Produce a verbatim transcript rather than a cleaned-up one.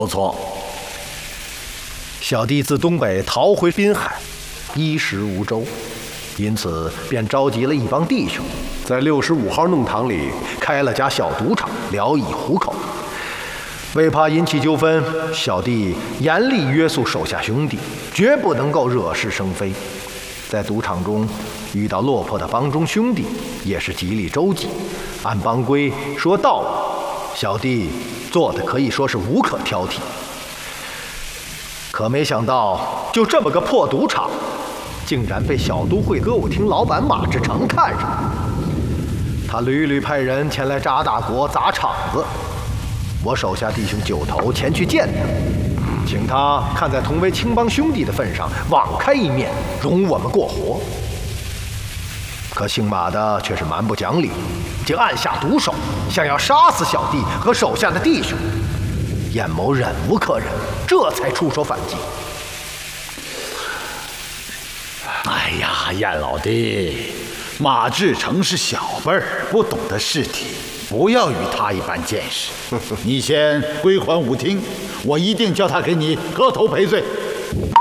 不错。小弟自东北逃回滨海，衣食无周，因此便召集了一帮弟兄，在六十五号弄堂里开了家小赌场，聊以糊口。为怕引起纠纷，小弟严厉约束手下兄弟，绝不能够惹是生非。在赌场中遇到落魄的帮中兄弟，也是极力周济，按帮规说道理，小弟做的可以说是无可挑剔。可没想到，就这么个破赌场，竟然被小都会歌舞厅老板马志成看上。他屡屡派人前来扎大国砸场子。我手下弟兄九头前去见他，请他看在同为青帮兄弟的份上，网开一面，容我们过活。可姓马的却是蛮不讲理，竟暗下毒手，想要杀死小弟和手下的弟兄。燕某忍无可忍，这才出手反击。 哎呀，燕老弟，马志成是小辈儿，不懂得事体，不要与他一般见识。你先归还舞厅，我一定叫他给你磕头赔罪。